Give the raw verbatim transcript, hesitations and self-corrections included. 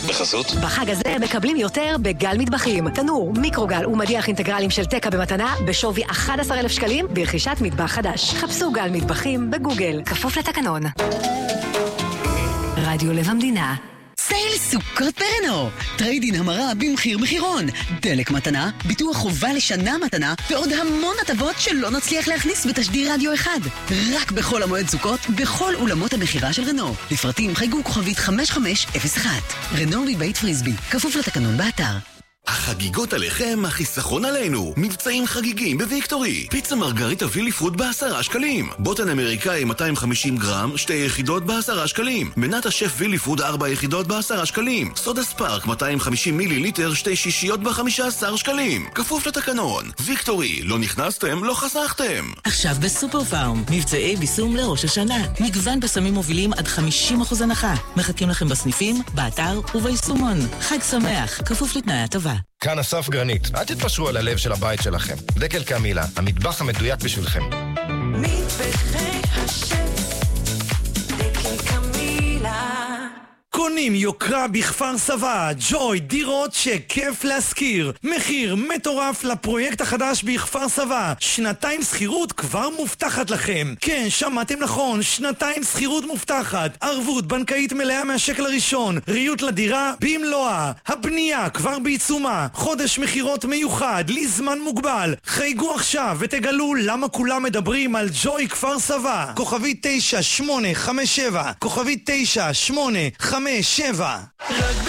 בחסות? בחג הזה מקבלים יותר בגל מטבחים. תנור, מיקרוגל ומדיח אינטגרלים של תקה במתנה בשווי אחד עשר אלף שקלים ברכישת מטבח חדש. חפשו גל מטבחים בגוגל. כפוף לתקנון. רדיו לב המדינה. סייל סוכות ברנו, טריידין המרה במחיר מחירון, דלק מתנה, ביטוח חובה לשנה מתנה ועוד המון הטבות שלא נצליח להכניס בתשדיר רדיו אחד. רק בכל המועד סוכות, בכל אולמות המחירה של רנו. לפרטים חייגו כוכבית חמש חמש אפס אחת. רנו מבית פריסבי, כפוף לתקנון באתר. החגיגות עליכם, החיסכון עלינו. מבצעים חגיגים בוויקטורי. פיצה מרגריטה וילי פוד בעשרה שקלים. בוטן אמריקאי מאתיים וחמישים גרם, שתי יחידות בעשרה שקלים. מנת השף וילי פוד ארבע יחידות בעשרה שקלים. סודה ספארק מאתיים וחמישים מילי ליטר, שתי שישיות בחמישה עשר שקלים. כפוף לתקנון. ויקטורי, לא נכנסתם, לא חסכתם. עכשיו בסופר פארם, מבצעי ביסום לראש השנה. מגוון בסמים מובילים עד חמישים אחוז הנחה. מחכים לכם בסניפים, באתר וביישומון. חג שמח, כפוף לתנאי הטבה. כאן אסף גרנית, אל תתפשרו על הלב של הבית שלכם. דקל קמילה, המטבח המדויק בשבילכם. מטבחי השף, דקל קמילה. קונים יוקרה בכפר סבא, ג'וי, דירות שכיף להשכיר. מחיר מטורף לפרויקט החדש בכפר סבא. שנתיים שכירות כבר מובטחת לכם. כן, שמעתם נכון, שנתיים שכירות מובטחת. ערבות בנקאית מלאה מהשקל הראשון. ריהוט לדירה במלואה. הבנייה כבר בעיצומה. חודש מחירות מיוחד, לזמן מוגבל. חייגו עכשיו ותגלו למה כולם מדברים על ג'וי כפר סבא. כוכבית תשע שמונה חמש שבע, כוכבית תשע שמונה חמש שבע.